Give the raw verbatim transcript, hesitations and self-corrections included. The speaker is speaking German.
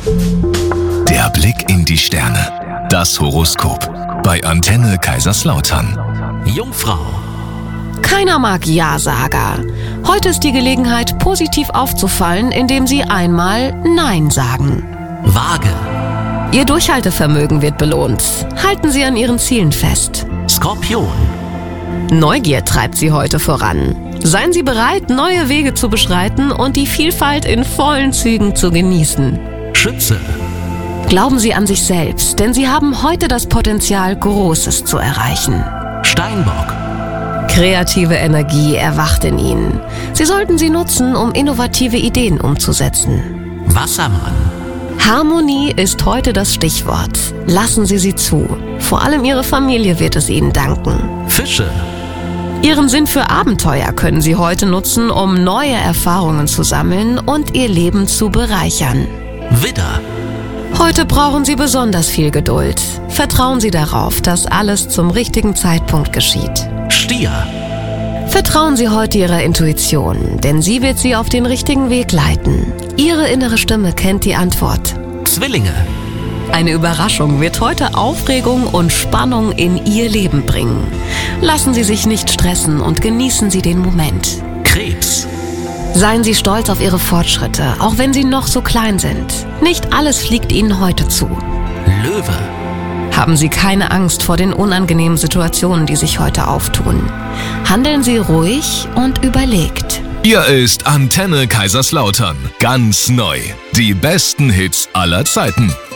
Der Blick in die Sterne. Das Horoskop. Bei Antenne Kaiserslautern. Jungfrau. Keiner mag Ja-Sager. Heute ist die Gelegenheit, positiv aufzufallen, indem Sie einmal Nein sagen. Waage. Ihr Durchhaltevermögen wird belohnt. Halten Sie an Ihren Zielen fest. Skorpion. Neugier treibt Sie heute voran. Seien Sie bereit, neue Wege zu beschreiten und die Vielfalt in vollen Zügen zu genießen. Schütze. Glauben Sie an sich selbst, denn Sie haben heute das Potenzial, Großes zu erreichen. Steinbock. Kreative Energie erwacht in Ihnen. Sie sollten sie nutzen, um innovative Ideen umzusetzen. Wassermann. Harmonie ist heute das Stichwort. Lassen Sie sie zu. Vor allem Ihre Familie wird es Ihnen danken. Fische. Ihren Sinn für Abenteuer können Sie heute nutzen, um neue Erfahrungen zu sammeln und Ihr Leben zu bereichern. Widder. Heute brauchen Sie besonders viel Geduld. Vertrauen Sie darauf, dass alles zum richtigen Zeitpunkt geschieht. Stier. Vertrauen Sie heute Ihrer Intuition, denn sie wird Sie auf den richtigen Weg leiten. Ihre innere Stimme kennt die Antwort. Zwillinge. Eine Überraschung wird heute Aufregung und Spannung in Ihr Leben bringen. Lassen Sie sich nicht stressen und genießen Sie den Moment. Krebs. Seien Sie stolz auf Ihre Fortschritte, auch wenn sie noch so klein sind. Nicht alles fliegt Ihnen heute zu. Löwe. Haben Sie keine Angst vor den unangenehmen Situationen, die sich heute auftun. Handeln Sie ruhig und überlegt. Hier ist Antenne Kaiserslautern. Ganz neu. Die besten Hits aller Zeiten.